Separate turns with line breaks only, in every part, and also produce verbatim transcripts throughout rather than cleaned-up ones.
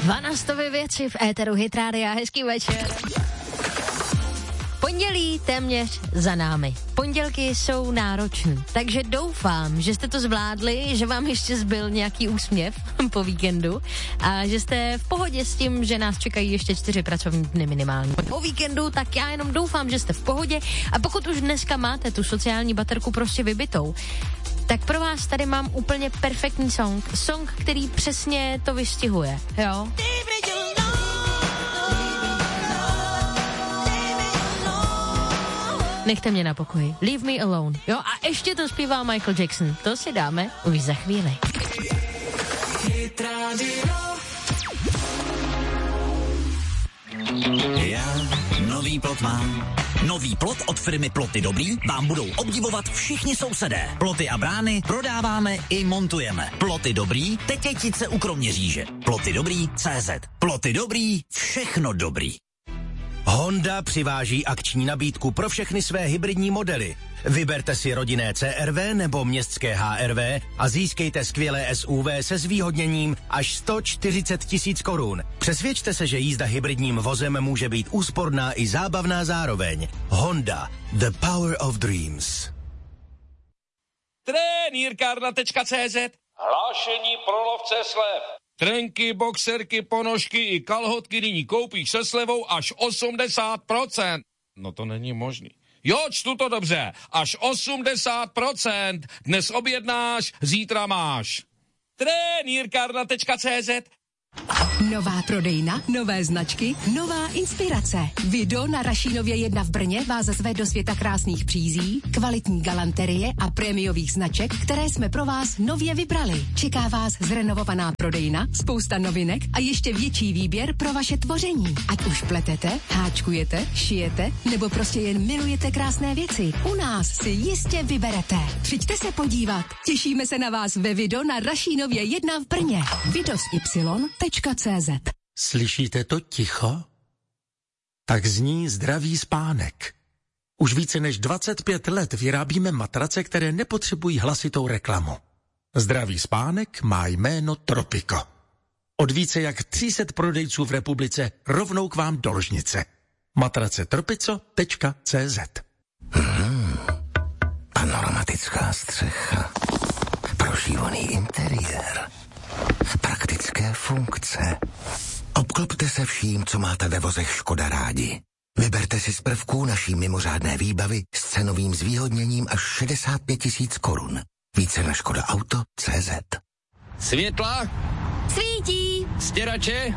Vanastové věci v éteru Hit Rádia. Hezký večer. Pondělí téměř za námi. Pondělky jsou náročný, takže doufám, že jste to zvládli, že vám ještě zbyl nějaký úsměv po víkendu a že jste v pohodě s tím, že nás čekají ještě čtyři pracovní dny minimálně. Po víkendu, tak já jenom doufám, že jste v pohodě a pokud už dneska máte tu sociální baterku prostě vybitou, tak pro vás tady mám úplně perfektní song. Song, který přesně to vystihuje, jo? Nechte mě na pokoji. Leave me alone. Jo, a ještě to zpívá Michael Jackson. To si dáme už za chvíli.
Já nový plot mám. Nový plot od firmy Ploty Dobrý vám budou obdivovat všichni sousedé. Ploty a brány prodáváme i montujeme. Ploty Dobrý, Tetětice u Kroměříže. Ploty Dobrý tečka cé zet. Ploty Dobrý, všechno dobrý.
Honda přiváží akční nabídku pro všechny své hybridní modely. Vyberte si rodinné C R V nebo městské H R V a získejte skvělé S U V se zvýhodněním až sto čtyřicet tisíc korun. Přesvědčte se, že jízda hybridním vozem může být úsporná i zábavná zároveň. Honda. The power of dreams.
Trenýrkárna tečka cé zet. Hlášení pro lovce slev. Trenky, boxerky, ponožky i kalhotky nyní koupíš se slevou až osmdesát procent. No to není možný. Jo, čtu to dobře. Až osmdesát procent. Dnes objednáš, zítra máš. Trenýrkárna tečka cé zet.
Nová prodejna, nové značky, nová inspirace. Video na Rašínově jedna v Brně vás zve do světa krásných přízí, kvalitní galanterie a prémiových značek, které jsme pro vás nově vybrali. Čeká vás zrenovovaná prodejna, spousta novinek a ještě větší výběr pro vaše tvoření. Ať už pletete, háčkujete, šijete nebo prostě jen milujete krásné věci. U nás si jistě vyberete. Přijďte se podívat. Těšíme se na vás ve Video na Rašínově jedna v Brně. Video s Y tečka cé zet.
Slyšíte to ticho? Tak zní zdravý spánek. Už více než dvacet pět let vyrábíme matrace, které nepotřebují hlasitou reklamu. Zdravý spánek má jméno Tropico. Od více jak tři sta prodejců v republice rovnou k vám do ložnice. matrace tropico tečka cé zet.
Hmm, panoramatická střecha, prošívaný interiér, praktické funkce. Obklopte se vším, co máte ve vozech Škoda rádi. Vyberte si z prvků naší mimořádné výbavy s cenovým zvýhodněním až šedesát pět tisíc korun. Více na škoda auto tečka cé zet.
Světla?
Svítí.
Stěrače?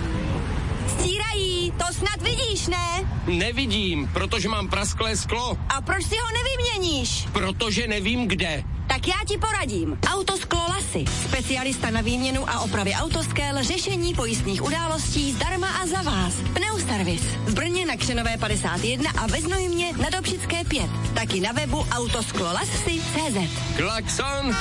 Stírají, to snad vidíš, ne?
Nevidím, protože mám prasklé sklo.
A proč si ho nevyměníš?
Protože nevím kde.
Tak já ti poradím. Autosklo Lasy. Specialista na výměnu a opravy autoskel, řešení pojistných událostí zdarma a za vás. Pneuservis. V Brně na Křenové padesát jedna a ve Znojmě na Dobšické pět. Taky na webu autosklolasy tečka cé zet.
Klakson.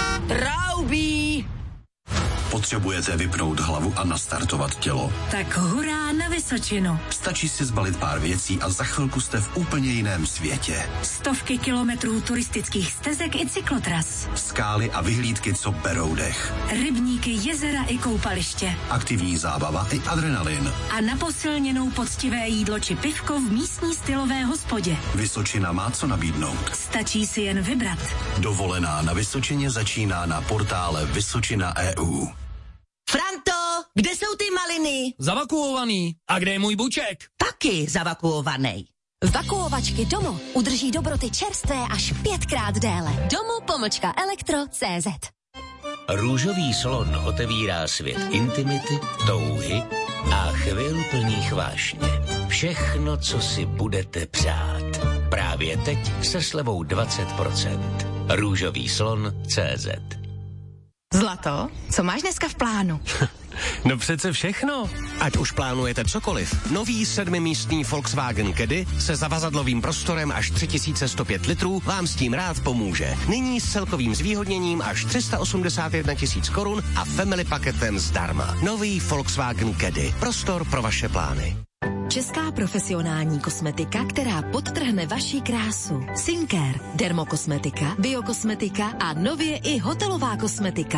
Traubí.
Potřebujete vypnout hlavu a nastartovat tělo?
Tak hurá na Vysočinu.
Stačí si zbalit pár věcí a za chvilku jste v úplně jiném světě.
Stovky kilometrů turistických stezek i cyklotras.
Skály a vyhlídky, co berou dech.
Rybníky, jezera i koupaliště.
Aktivní zábava i adrenalin.
A na posilněnou poctivé jídlo či pivko v místní stylové hospodě.
Vysočina má co nabídnout.
Stačí si jen vybrat.
Dovolená na Vysočině začíná na portále Vysočina tečka é ú.
Franto, kde jsou ty maliny?
Zavakuovaný. A kde je můj buček?
Taky zavakuovaný.
Vakuovačky Domo udrží dobroty čerstvé až pětkrát déle. Domo pomlčka elektro tečka cé zet.
Růžový slon otevírá svět intimity, touhy a chvil plných vášně. Všechno, co si budete přát. Právě teď se slevou dvacet procent. Růžový slon tečka cé zet.
Zlato, co máš dneska v plánu?
No přece všechno. Ať už plánujete cokoliv, nový sedmimístný Volkswagen Caddy se zavazadlovým prostorem až tři tisíce sto pět litrů vám s tím rád pomůže. Nyní s celkovým zvýhodněním až tři sta osmdesát jedna tisíc korun a family paketem zdarma. Nový Volkswagen Caddy. Prostor pro vaše plány.
Česká profesionální kosmetika, která podtrhne vaši krásu. Sinclair, dermokosmetika, biokosmetika a nově i hotelová kosmetika.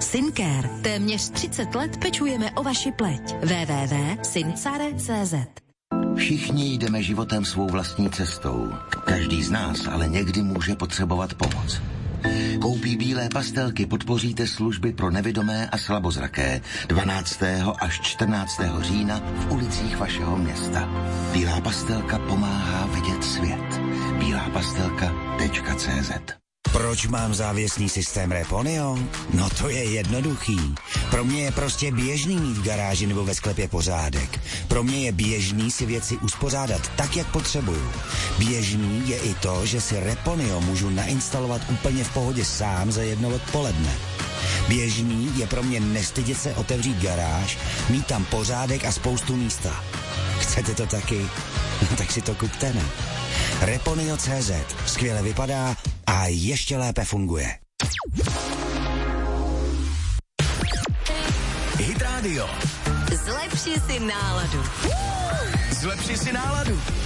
Syncare. Téměř třicet let pečujeme o vaši pleť. w w w tečka syncare tečka c z.
Všichni jdeme životem svou vlastní cestou. Každý z nás ale někdy může potřebovat pomoc. Koupí bílé pastelky podpoříte služby pro nevidomé a slabozraké dvanáctého až čtrnáctého října v ulicích vašeho města. Bílá pastelka pomáhá vidět svět. bílá pastelka tečka c z.
Proč mám závěsný systém Reponio? No to je jednoduchý. Pro mě je prostě běžný mít v garáži nebo ve sklepě pořádek. Pro mě je běžný si věci uspořádat tak, jak potřebuju. Běžný je i to, že si Reponio můžu nainstalovat úplně v pohodě sám za jedno odpoledne. Běžný je pro mě nestydět se otevřít garáž, mít tam pořádek a spoustu místa. Chcete to taky? No tak si to kupte, ne? Reponio tečka cé zet. Skvěle vypadá a ještě lépe funguje.
Hit Radio.
Zlepši si náladu.
Zlepši si náladu.